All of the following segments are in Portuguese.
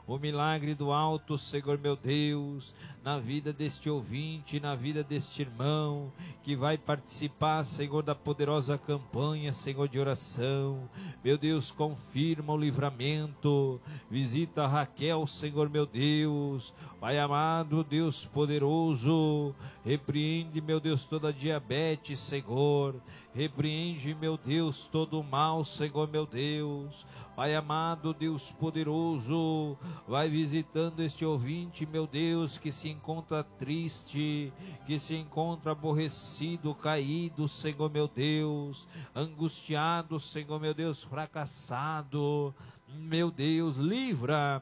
o milagre do alto, Senhor meu Deus, na vida deste ouvinte, na vida deste irmão, que vai participar, Senhor, da poderosa campanha, Senhor, de oração. Meu Deus, confirma o livramento, visita a Raquel, Senhor meu Deus, Pai amado, Deus poderoso, repreende, meu Deus, toda a diabetes, Senhor, repreende, meu Deus, todo o mal, Senhor meu Deus, Pai amado, Deus poderoso, vai visitando este ouvinte, meu Deus, que se encontra triste, que se encontra aborrecido, caído, Senhor meu Deus, angustiado, Senhor meu Deus, fracassado, meu Deus, livra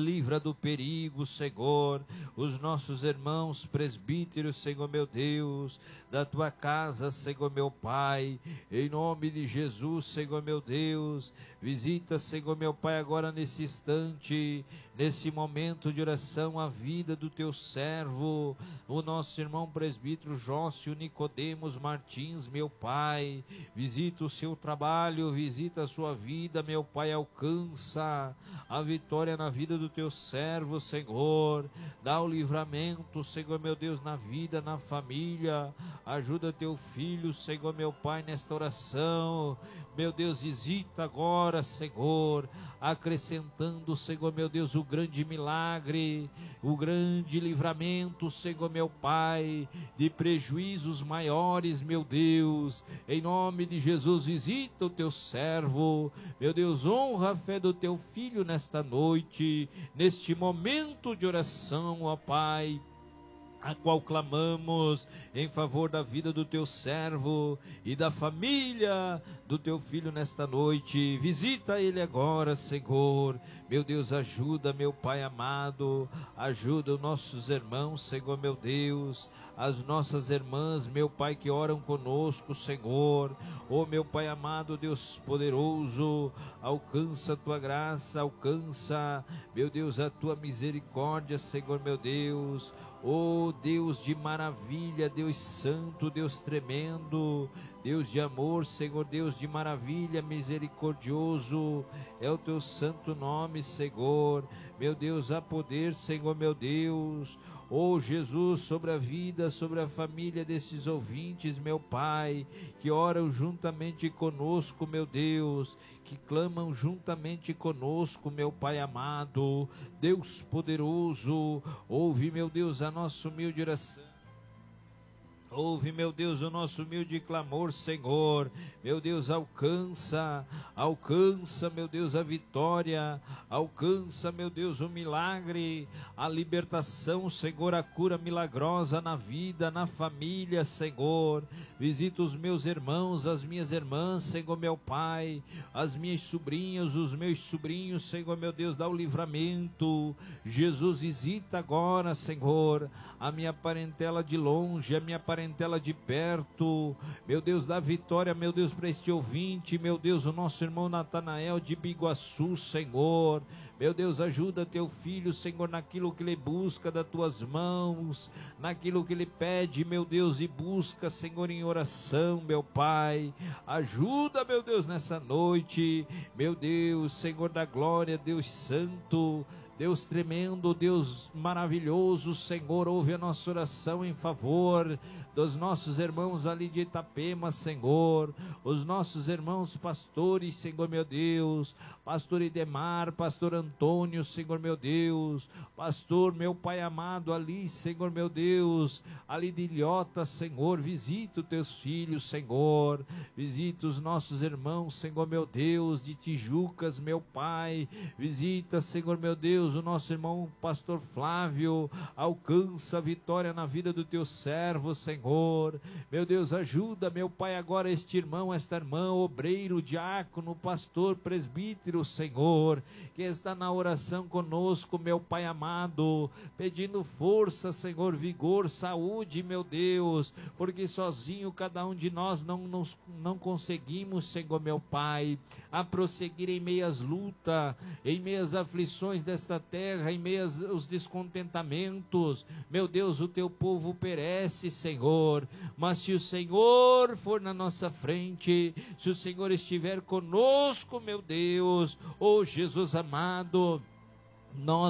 do perigo, Senhor, os nossos irmãos presbíteros, Senhor meu Deus, da tua casa, Senhor meu Pai, em nome de Jesus, Senhor meu Deus, visita, Senhor meu Pai, agora nesse instante, nesse momento de oração, a vida do teu servo, o nosso irmão presbítero Jócio Nicodemos Martins, meu Pai, visita o seu trabalho, visita a sua vida, meu Pai, alcança a vitória na vida do teu servo, Senhor, dá o livramento, Senhor meu Deus, na vida, na família, ajuda teu filho, Senhor meu Pai, nesta oração, meu Deus, visita agora, Senhor, acrescentando, Senhor meu Deus, o grande milagre, o grande livramento, Senhor meu Pai, de prejuízos maiores, meu Deus, em nome de Jesus, visita o teu servo, meu Deus, honra a fé do teu filho nesta noite, neste momento de oração, ó Pai, a qual clamamos em favor da vida do teu servo e da família do teu filho nesta noite. Visita ele agora, Senhor. Meu Deus, ajuda, meu Pai amado, ajuda os nossos irmãos, Senhor, meu Deus, as nossas irmãs, meu Pai, que oram conosco, Senhor. Oh, meu Pai amado, Deus poderoso, alcança a tua graça, alcança, meu Deus, a tua misericórdia, Senhor, meu Deus. Oh Deus de maravilha, Deus santo, Deus tremendo, Deus de amor, Senhor, Deus de maravilha, misericordioso, é o teu santo nome, Senhor, meu Deus, há poder, Senhor, meu Deus, oh Jesus, sobre a vida, sobre a família desses ouvintes, meu Pai, que oram juntamente conosco, meu Deus, que clamam juntamente conosco, meu Pai amado, Deus poderoso, ouve, meu Deus, a nossa humilde oração. Ouve, meu Deus, o nosso humilde clamor, Senhor. Meu Deus, alcança, meu Deus, a vitória. Alcança, meu Deus, o milagre, a libertação, Senhor, a cura milagrosa na vida, na família, Senhor. Visita os meus irmãos, as minhas irmãs, Senhor, meu Pai, as minhas sobrinhas, os meus sobrinhos, Senhor, meu Deus, dá o livramento. Jesus, visita agora, Senhor, a minha parentela de longe, a minha parentela de perto, meu Deus, dá vitória, meu Deus, para este ouvinte, meu Deus, o nosso irmão Natanael de Biguaçu, Senhor, meu Deus, ajuda teu filho, Senhor, naquilo que ele busca das tuas mãos, naquilo que ele pede, meu Deus, e busca, Senhor, em oração, meu Pai, ajuda, meu Deus, nessa noite, meu Deus, Senhor da glória, Deus santo, Deus tremendo, Deus maravilhoso, Senhor, ouve a nossa oração em favor dos nossos irmãos ali de Itapema, Senhor, os nossos irmãos pastores, Senhor meu Deus, pastor Idemar, pastor Antônio, Senhor meu Deus, pastor meu Pai amado ali, Senhor meu Deus, ali de Ilhota, Senhor, visita os teus filhos, Senhor, visita os nossos irmãos, Senhor meu Deus, de Tijucas, meu Pai, visita, Senhor meu Deus, o nosso irmão pastor Flávio, alcança a vitória na vida do teu servo, Senhor, meu Deus, ajuda, meu Pai, agora este irmão, esta irmã, obreiro, diácono, pastor, presbítero, Senhor, que está na oração conosco, meu Pai amado, pedindo força, Senhor, vigor, saúde, meu Deus, porque sozinho cada um de nós não conseguimos, Senhor, meu Pai, a prosseguir em meias lutas, em meias aflições desta terra, em meias os descontentamentos, meu Deus, o teu povo perece, Senhor, mas se o Senhor for na nossa frente, se o Senhor estiver conosco, meu Deus, oh Jesus amado, nós